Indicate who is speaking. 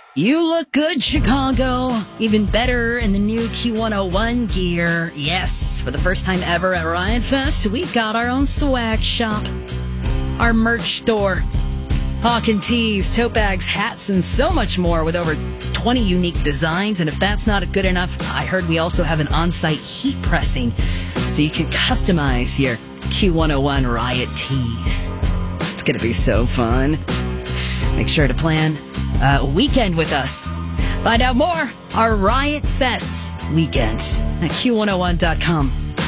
Speaker 1: You look good, Chicago. Even better in the new Q101 gear. Yes, for the first time ever at Riot Fest, we've got our own swag shop. Our merch store. Hawkin' tees, tote bags, hats, and so much more with over 20 unique designs. And if that's not good enough, I heard we also have an on-site heat pressing so you can customize your Q101 Riot tees. It's going to be so fun. Make sure to plan a weekend with us. Find out more, our Riot Fest weekend at Q101.com.